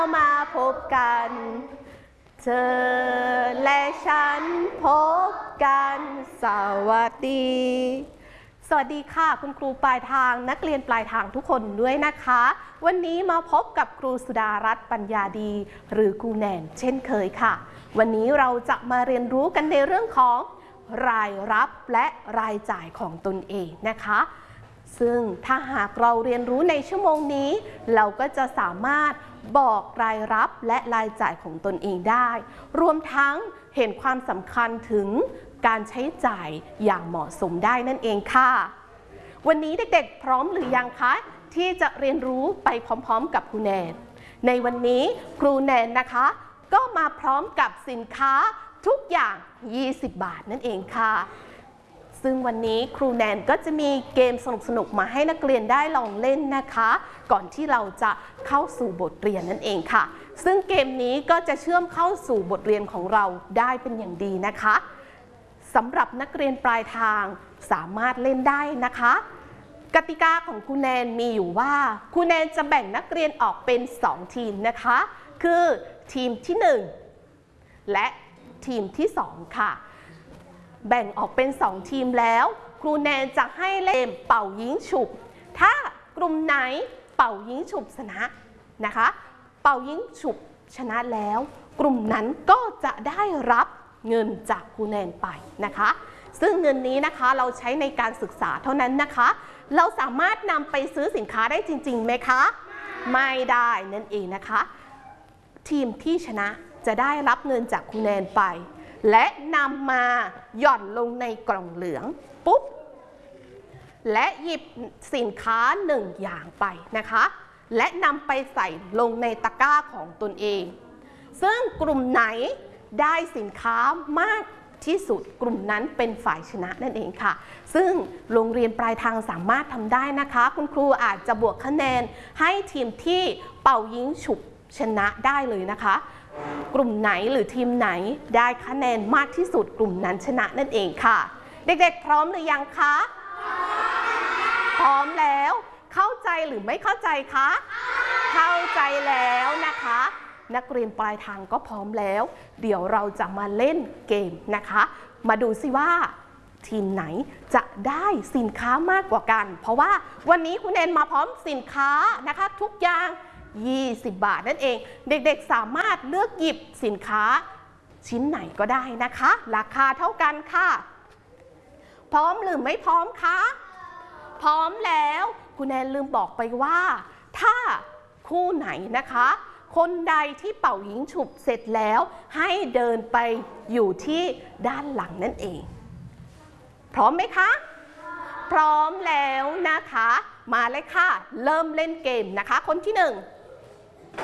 มาพบกันเธอและฉันพบกันสวัสดีค่ะคุณครูปลายทางนักเรียนปลายทางทุกคนด้วยนะคะวันนี้มาพบกับครูสุดารัตน์ปัญญาดีหรือครูแนนเช่นเคยค่ะวันนี้เราจะมาเรียนรู้กันในเรื่องของรายรับและรายจ่ายของตนเองนะคะซึ่งถ้าหากเราเรียนรู้ในชั่วโมงนี้เราก็จะสามารถบอกรายรับและรายจ่ายของตนเองได้รวมทั้งเห็นความสำคัญถึงการใช้จ่ายอย่างเหมาะสมได้นั่นเองค่ะวันนี้เด็กๆพร้อมหรือยังคะที่จะเรียนรู้ไปพร้อมๆกับครูแนนในวันนี้ครูแนนนะคะก็มาพร้อมกับสินค้าทุกอย่าง20 บาทนั่นเองค่ะซึ่งวันนี้ครูแนนก็จะมีเกมสนุกๆมาให้นักเรียนได้ลองเล่นนะคะก่อนที่เราจะเข้าสู่บทเรียนนั่นเองค่ะซึ่งเกมนี้ก็จะเชื่อมเข้าสู่บทเรียนของเราได้เป็นอย่างดีนะคะสำหรับนักเรียนปลายทางสามารถเล่นได้นะคะกติกาของครูแนนมีอยู่ว่าครูแนนจะแบ่งนักเรียนออกเป็น2ทีมนะคะคือทีมที่1และทีมที่2ค่ะแบ่งออกเป็น2ทีมแล้วครูแนนจะให้เล่นเป่ายิงฉุบถ้ากลุ่มไหนเป่ายิงฉุบชนะนะคะเป่ายิงฉุบชนะแล้วกลุ่มนั้นก็จะได้รับเงินจากครูแนนไปนะคะซึ่งเงินนี้นะคะเราใช้ในการศึกษาเท่านั้นนะคะเราสามารถนำไปซื้อสินค้าได้จริงๆไหมคะไม่ได้นั่นเองนะคะทีมที่ชนะจะได้รับเงินจากครูแนนไปและนำมาหย่อนลงในกล่องเหลืองปุ๊บและหยิบสินค้า1อย่างไปนะคะและนำไปใส่ลงในตะกร้าของตนเองซึ่งกลุ่มไหนได้สินค้ามากที่สุดกลุ่มนั้นเป็นฝ่ายชนะนั่นเองค่ะซึ่งโรงเรียนปลายทางสามารถทำได้นะคะคุณครูอาจจะบวกคะแนนให้ทีมที่เป่ายิงฉุบชนะได้เลยนะคะกลุ่มไหนหรือทีมไหนได้คะแนนมากที่สุดกลุ่มนั้นชนะนั่นเองค่ะเด็กๆพร้อมหรือยังคะพร้อมแล้วเข้าใจหรือไม่เข้าใจคะเข้าใจแล้วนะคะนักเรียนปลายทางก็พร้อมแล้วเดี๋ยวเราจะมาเล่นเกมนะคะมาดูสิว่าทีมไหนจะได้สินค้ามากกว่ากันเพราะว่าวันนี้คุณแนนมาพร้อมสินค้านะคะทุกอย่าง20 บาทนั่นเองเด็กๆสามารถเลือกหยิบสินค้าชิ้นไหนก็ได้นะคะราคาเท่ากันค่ะพร้อมหรือไม่พร้อมคะพร้อมแล้วคุณแนนลืมบอกไปว่าถ้าคู่ไหนนะคะคนใดที่เป่ายิงฉุบเสร็จแล้วให้เดินไปอยู่ที่ด้านหลังนั่นเองพร้อมไหมคะพร้อมแล้วนะคะมาเลยค่ะเริ่มเล่นเกมนะคะคนที่1